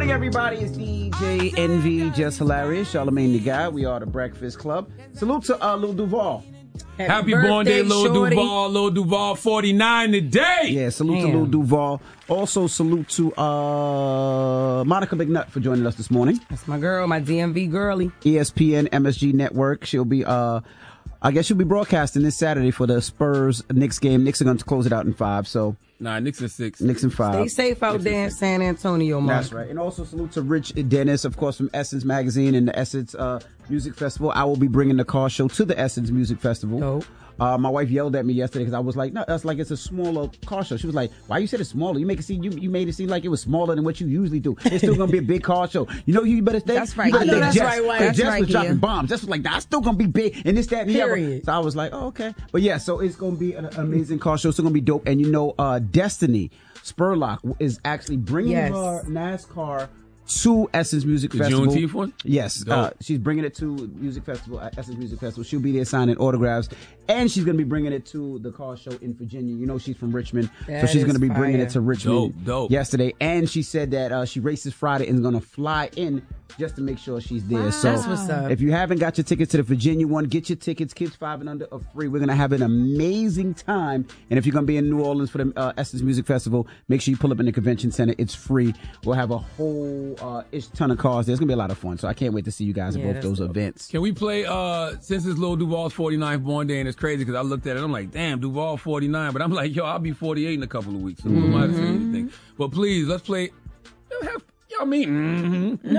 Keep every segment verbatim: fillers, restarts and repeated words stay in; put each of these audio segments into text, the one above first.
morning, everybody. It's D J Envy, Just Hilarious, Charlamagne the Guy. We are the Breakfast Club. Salute to uh, Lil Duval. Happy, Happy born day, Lil Duval. Lil Duval, forty-nine today. Yeah, salute Damn. to Lil Duval. Also, salute to uh, Monica McNutt for joining us this morning. That's my girl, my D M V girlie. E S P N M S G Network. She'll be, uh, I guess she'll be broadcasting this Saturday for the Spurs Knicks game. Knicks are going to close it out in five, so. Nah, Knicks in six. Knicks in five. Stay safe out Knicks there in San Antonio, Mark. That's right. And also salute to Rich Dennis, of course, from Essence Magazine and the Essence uh, Music Festival. I will be bringing the car show to the Essence Music Festival. Dope. Uh, my wife yelled at me yesterday because I was like, no, that's like it's a smaller car show. She was like, why you said it's smaller? You make it seem you, you made it seem like it was smaller than what you usually do. It's still gonna be a big car show. You know, you better stay. That's right. You I know that's Jess, right. Right, Jess that's right, was dropping yeah. bombs. Jess was like, nah, it's still gonna be big and this, that, and the Period. other. So I was like, oh, okay. But yeah, so it's gonna be an amazing car show. It's gonna be dope. And you know, uh, Destiny Spurlock is actually bringing yes. her NASCAR to Essence Music the Festival. Juneteenth one? Yes. Uh, she's bringing it to Music Festival, uh, Essence Music Festival. She'll be there signing autographs. And she's going to be bringing it to the car show in Virginia. You know she's from Richmond. That so she's going to be fire. bringing it to Richmond dope, dope. yesterday. And she said that uh, she races Friday and is going to fly in just to make sure she's there. Wow. So That's what's up. If you haven't got your tickets to the Virginia one, get your tickets. Kids five and under are free. We're going to have an amazing time. And if you're going to be in New Orleans for the uh, Essence Music Festival, make sure you pull up in the convention center. It's free. We'll have a whole uh, ish ton of cars there. It's going to be a lot of fun. So I can't wait to see you guys Yeah, at both those dope. events. Can we play, uh, since it's Lil Duval's forty-ninth born day, and it's crazy because I looked at it, I'm like, damn, Duval forty-nine. But I'm like, yo, I'll be forty-eight in a couple of weeks. So mm-hmm. who am I to say anything? But please, let's play. Have, y'all mean, mm-hmm.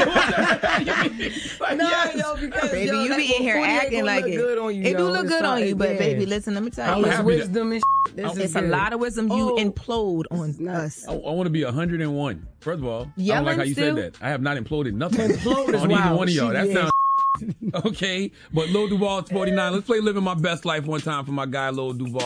like, No, yes. yo, because Baby, yo, you that be in here forty-eight acting gonna like look it. Good on you, It yo. do look It's good on like, you, but yeah. baby, listen, let me tell I'm you. It's happy wisdom and shit. This It's is a good. lot of wisdom. You Oh. implode on us. I, I want to be one hundred and one. First of all, I don't Yelling like how you still? said that. I have not imploded nothing Implode is on either wild. one of y'all. She That is. sounds okay. But Lil Duval's forty-nine. Let's play Living My Best Life one time for my guy Lil Duval.